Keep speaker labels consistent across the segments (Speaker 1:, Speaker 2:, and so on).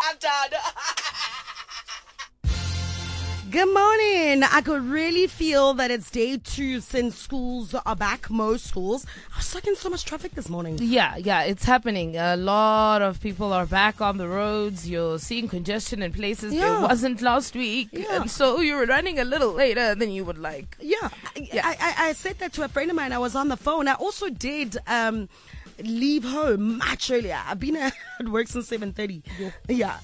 Speaker 1: Good morning. I could really feel that it's day 2 since schools are back, most schools. I was stuck in so much traffic this morning.
Speaker 2: Yeah, it's happening. A lot of people are back on the roads. You're seeing congestion in places there wasn't last week.
Speaker 1: Yeah.
Speaker 2: And so you were running a little later than you would like.
Speaker 1: Yeah. I said that to a friend of mine. I was on the phone. I also did leave home much earlier. I've been at work since 7:30. Yeah.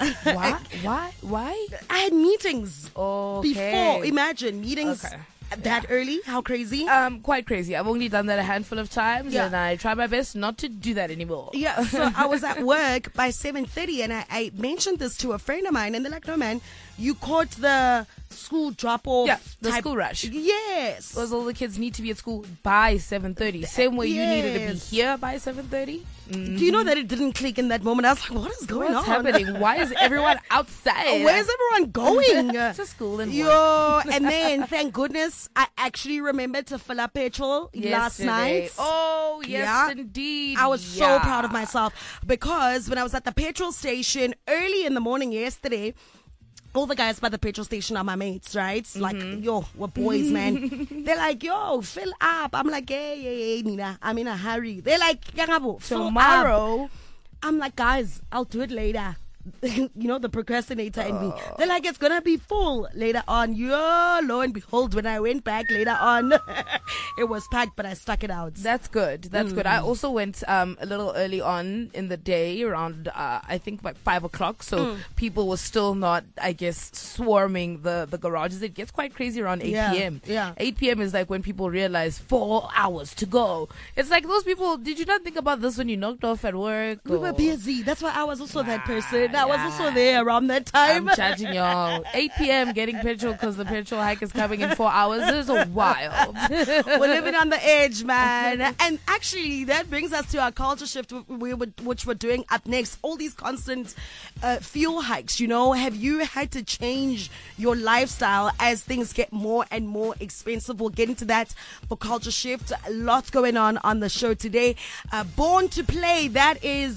Speaker 2: Why?
Speaker 1: I had meetings
Speaker 2: Okay.
Speaker 1: before. Imagine meetings
Speaker 2: Okay.
Speaker 1: that early. How crazy?
Speaker 2: Quite crazy. I've only done that a handful of times,
Speaker 1: Yeah.
Speaker 2: and I try my best not to do that anymore.
Speaker 1: Yeah, so I was at work by 7:30, and I mentioned this to a friend of mine, and they're like, "No, man, you caught the school drop-off."
Speaker 2: Yeah, the
Speaker 1: type-
Speaker 2: school rush.
Speaker 1: Yes.
Speaker 2: Because all the kids need to be at school by 7:30. Same way you needed to be
Speaker 1: Yes.
Speaker 2: here by 7:30.
Speaker 1: Do you know that it didn't click in that moment? I was like, what is going
Speaker 2: What's
Speaker 1: on?
Speaker 2: happening? Why is everyone outside?
Speaker 1: Where's everyone going?
Speaker 2: To school and work.
Speaker 1: Yo, and then, thank goodness, I actually remembered to fill up petrol last
Speaker 2: Yesterday.
Speaker 1: night.
Speaker 2: Oh, yes,
Speaker 1: Yeah.
Speaker 2: indeed.
Speaker 1: I was so proud of myself because when I was at the petrol station early in the morning yesterday, all the guys by the petrol station are my mates, right? Like, yo, we're boys, man. They're like, yo, fill up. I'm like, hey, Nina, I'm in a hurry. They're like, Yangabo, fill up.
Speaker 2: Tomorrow.
Speaker 1: I'm like, guys, I'll do it later. You know, the procrastinator in me. They're like, it's gonna be full later on. Yo, lo and behold, when I went back later on, it was packed, but I stuck it out.
Speaker 2: That's good. That's good. I also went a little early on in the day, around I think like 5 o'clock. So people were still not, I guess, swarming the garages. It gets quite crazy around 8 p.m.
Speaker 1: Yeah.
Speaker 2: 8 p.m. is like when people realize 4 hours to go. It's like those people. Did you not think about this when you knocked off at work?
Speaker 1: We were busy. That's why I was also that person. I was also there around that time.
Speaker 2: I'm judging y'all. 8 p.m. getting petrol because the petrol hike is coming in 4 hours. This is wild.
Speaker 1: We're living on the edge, man. And actually, that brings us to our culture shift, which we're doing up next. All these constant fuel hikes, you know. Have you had to change your lifestyle as things get more and more expensive? We'll get into that for culture shift. Lots going on the show today. Born to Play, that is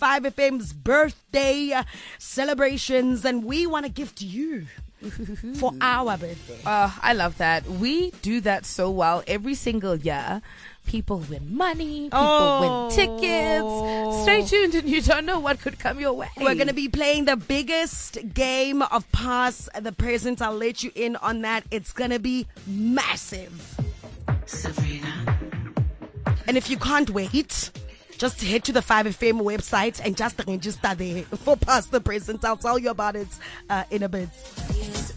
Speaker 1: 5FM's birthday celebrations, and we want to gift you for our birthday.
Speaker 2: I love that. We do that so well every single year. People win money. People win tickets. Stay tuned and you don't know what could come your way.
Speaker 1: We're going to be playing the biggest game of Pass the Present. I'll let you in on that. It's going to be massive.
Speaker 3: Sabrina.
Speaker 1: And if you can't wait, just head to the 5FM website and just register there for Pass the Present. I'll tell you about it in a bit.